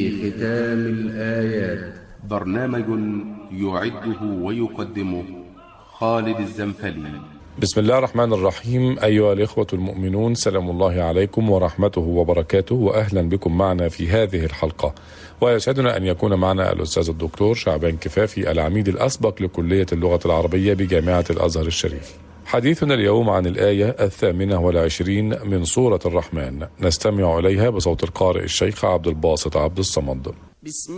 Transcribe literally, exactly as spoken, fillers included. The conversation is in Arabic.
في ختام الآيات. برنامج يعده ويقدمه خالد الزنفلي. بسم الله الرحمن الرحيم. أيها الإخوة المؤمنون، سلام الله عليكم ورحمته وبركاته، وأهلا بكم معنا في هذه الحلقة. ويسعدنا أن يكون معنا الأستاذ الدكتور شعبان كفافي، العميد الأسبق لكلية اللغة العربية بجامعة الأزهر الشريف. حديثنا اليوم عن الآية الثامنة والعشرين من سورة الرحمن، نستمع إليها بصوت القارئ الشيخ عبد الباسط عبد الصمد. بسم